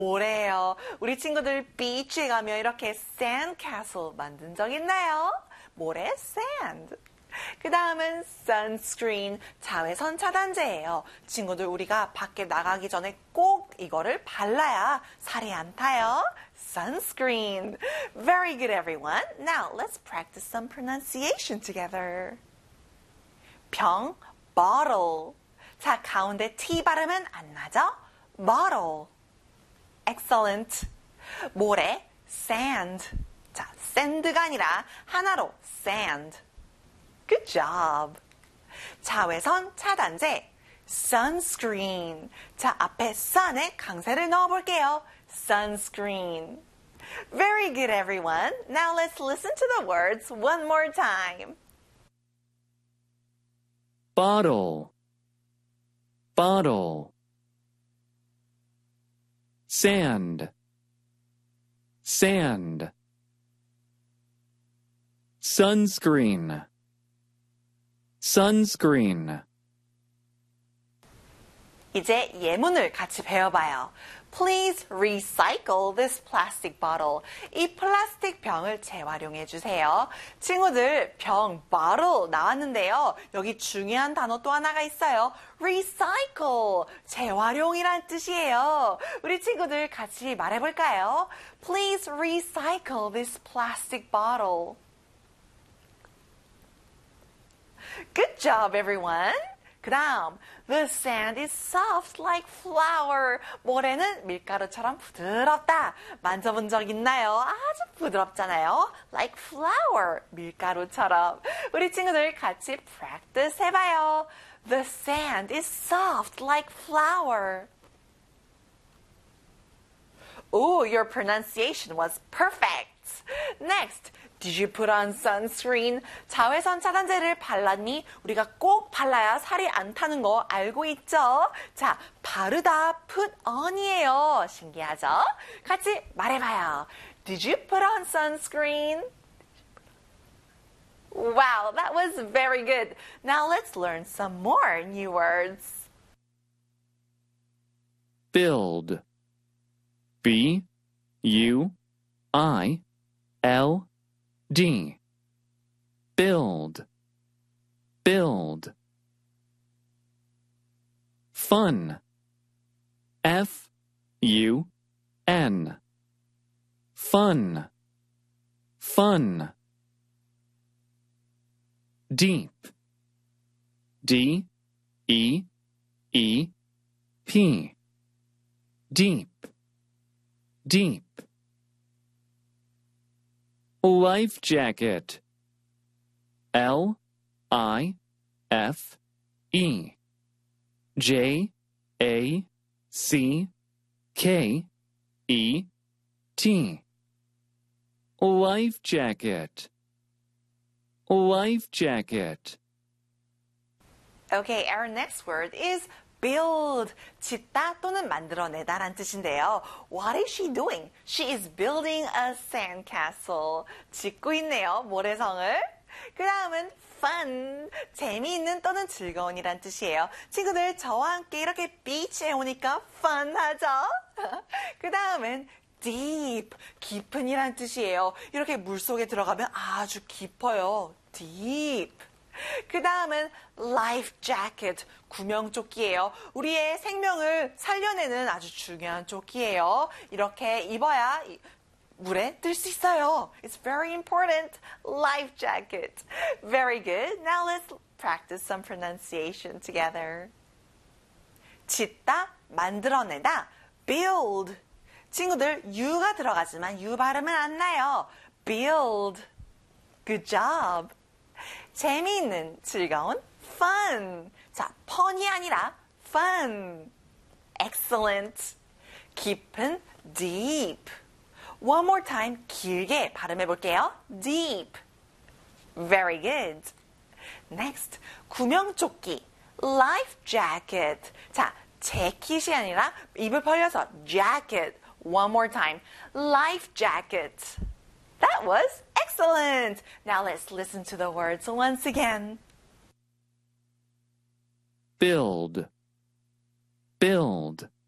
모래요. 우리 친구들 비치에 가면 이렇게 sand castle 만든 적 있나요? 모래 sand. 그 다음은 sunscreen, 자외선 차단제예요. 친구들 우리가 밖에 나가기 전에 꼭 이거를 발라야 살이 안 타요. Sunscreen. Very good, everyone. Now let's practice some pronunciation together. 병, bottle. 자, 가운데 T 발음은 안 나죠? Bottle. Excellent. 모래, sand. 자, sand가 아니라 하나로 sand. Good job. 자외선 차단제, sunscreen. 자, 앞에 sun에 강세를 넣어볼게요. Sunscreen. Very good, everyone. Now let's listen to the words one more time. Bottle, bottle. Sand, sand. Sunscreen, sunscreen. 이제 예문을 같이 배워봐요. Please recycle this plastic bottle. 이 플라스틱 병을 재활용해 주세요. 친구들, 병, bottle 나왔는데요. 여기 중요한 단어 또 하나가 있어요. recycle, 재활용이란 뜻이에요. 우리 친구들 같이 말해볼까요? Please recycle this plastic bottle. Good job, everyone. 그 다음, the sand is soft like flour. 모래는 밀가루처럼 부드럽다. 만져본 적 있나요? 아주 부드럽잖아요. Like flour, 밀가루처럼. 우리 친구들 같이 practice 해봐요. The sand is soft like flour. Oh, your pronunciation was perfect. Next, did you put on sunscreen? 자외선 차단제를 발랐니? 우리가 꼭 발라야 살이 안 타는 거 알고 있죠? 자, 바르다, put on이에요. 신기하죠? 같이 말해봐요. Did you put on sunscreen? Wow, that was very good. Now let's learn some more new words. Build, B-U-I-L-D. Build, build. Fun, F-U-N. Fun, fun. Deep, D-E-E-P. Deep, deep. Life jacket, L-I-F-E. J-A-C-K-E-T. Life jacket, life jacket. Okay, our next word is build. 짓다 또는 만들어내다란 뜻인데요. What is she doing? She is building a sandcastle. 짓고 있네요, 모래성을. 그 다음은 fun. 재미있는 또는 즐거운이란 뜻이에요. 친구들, 저와 함께 이렇게 비치에 오니까 fun하죠? 그 다음은 deep. 깊은이란 뜻이에요. 이렇게 물속에 들어가면 아주 깊어요. deep. 그 다음은 life jacket, 구명조끼예요. 우리의 생명을 살려내는 아주 중요한 조끼예요. 이렇게 입어야 물에 뜰 수 있어요. It's very important. Life jacket. Very good. Now let's practice some pronunciation together. 짓다, 만들어내다, build. 친구들, U가 들어가지만 U 발음은 안 나요. build. Good job. 재미있는, 즐거운, fun. 자, fun이 아니라 fun. Excellent. 깊은, deep. One more time, 길게 발음해 볼게요. deep. Very good. Next, 구명조끼, life jacket. 자, 재킷이 아니라 입을 벌려서 jacket. One more time, life jacket. That was excellent. Now let's listen to the words once again. Build, build.